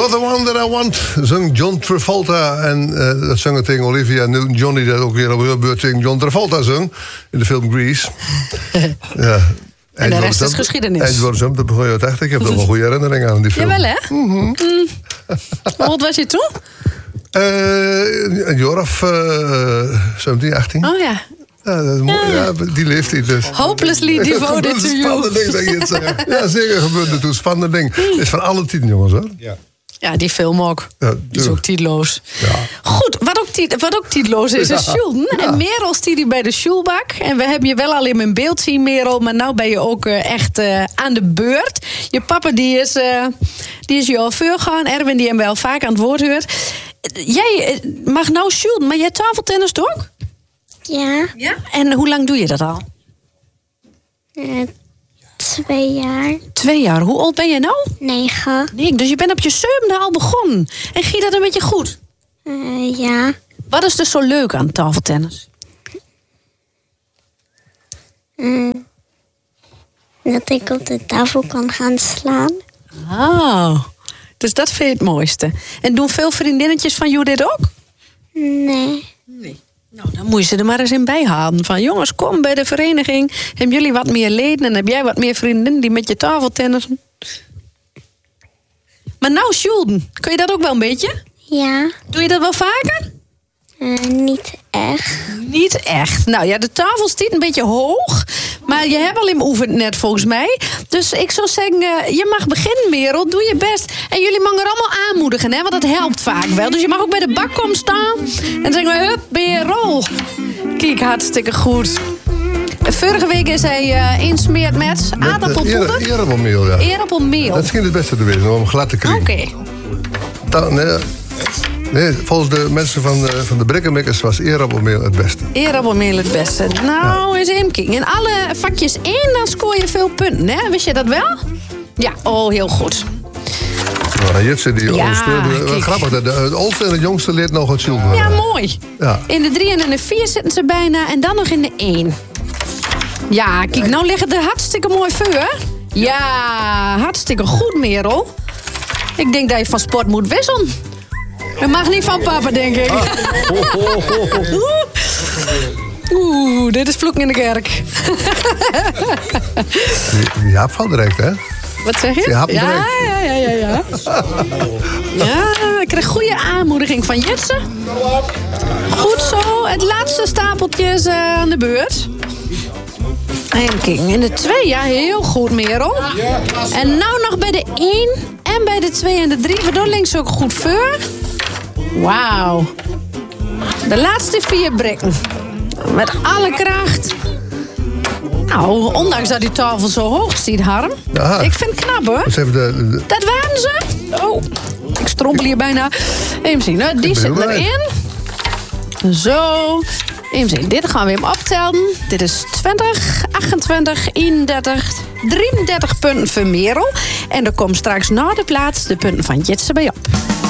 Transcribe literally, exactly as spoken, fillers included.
You're the one that I want, zong John Travolta. En uh, dat zong het tegen Olivia Newton-John, die dat ook weer op de beurt tegen John Travolta zong. In de film Grease. Ja. En de rest is geschiedenis. Edward Jump, dat begon je het echt. Ik heb er wel goede herinneringen aan die film. Jawel, hè? Mm-hmm. Mm. Hoe oud was je toen? Uh, een jaar of uh, zeventien, achttien. Oh ja. Ja, dat is mooi. Ja. Ja, die leeftijd dus. Hopelessly devoted to you. Spannende ding, zeg je het zeggen. Ja, zeker gebeurde toen. Spannende ding. Het is van alle tien, jongens, hoor. Ja. Ja, die film ook. Ja, die is ook titelloos. Ja. Goed, wat ook, tit- wat ook titelloos is, is Schulden. Ja. En Merel stiet die bij de Schulbak. En we hebben je wel al in mijn beeld zien, Merel. Maar nou ben je ook uh, echt uh, aan de beurt. Je papa die is, uh, die is je al voor gaan. Erwin die hem wel vaak aan het woord hoort. Jij uh, mag nou Schulden, maar jij tafeltennis ook? Ja. Ja. En hoe lang doe je dat al? Uh, twee jaar. Twee jaar. Hoe oud ben je nou? Negen. Nee, dus je bent op je zevende al begonnen. En ging dat een beetje goed? Uh, ja. Wat is dus zo leuk aan tafeltennis? Uh, dat ik op de tafel kan gaan slaan. Oh, dus dat vind je het mooiste. En doen veel vriendinnetjes van jou dit ook? Nee. Nee. Nou, dan moet je ze er maar eens in bijhalen. Van jongens, kom bij de vereniging. Hebben jullie wat meer leden en heb jij wat meer vriendinnen die met je tafeltennissen? Maar nou, Schulden, kun je dat ook wel een beetje? Ja. Doe je dat wel vaker? Uh, niet echt. Niet echt. Nou ja, de tafel staat een beetje hoog. Maar je hebt al in oefend net volgens mij. Dus ik zou zeggen, uh, je mag beginnen, Merel. Doe je best. En jullie mogen er allemaal aanmoedigen, hè? Want dat helpt vaak wel. Dus je mag ook bij de bak komen staan. En dan zeggen we, hup, Merel. Kijk, hartstikke goed. Vorige week is hij uh, insmeerd met aardappelpoeder. Aardappelmeel, ja. Aardappelmeel. Dat schijnt het beste te wezen, om hem glad te krijgen. Oké. Okay. Nee, nee, volgens de mensen van de, van de Brikkenmikkers was aardappelmeel het beste. Aardappelmeel het beste. Nou, eens even kijken. In alle vakjes één, dan scoor je veel punten, hè? Wist je dat wel? Ja, oh, heel goed. Nou, Jitse, die Ja, oudste, de, grappig, de, de oudste en de jongste leert nog wat Schulden. Ja, mooi. Ja. In de drie en in de vier zitten ze bijna. En dan nog in de één. Ja, kijk, nou liggen er hartstikke mooi voor. Ja, hartstikke goed, Merel. Ik denk dat je van sport moet wisselen. Dat mag niet van papa, denk ik. Oeh, dit is vloeken in de kerk. Ja, valt direct, hè? Wat zeg je? Ja, ja, ja, ja, ja, ja. Ja, ik kreeg goede aanmoediging van Jitse. Goed zo, het laatste stapeltje is uh, aan de beurt. En kijk, in de twee, ja, heel goed, Merel. En nou nog bij de één en bij de twee en de drie. Waardoor links ook goed voor. Wauw. De laatste vier brikken. Met alle kracht. Nou, ondanks dat die tafel zo hoog staat, Harm. Ja. Ik vind het knap, hoor. Dus even de, de... Dat waren ze. Oh, ik strompel hier bijna. Even zien, hè. Die zit erin. Zo. Even zien, dit gaan we hem optellen. Dit is twintig, achtentwintig, eenendertig, drieëndertig punten voor Merel. En er komt straks na de plaats de punten van Jitse bij op.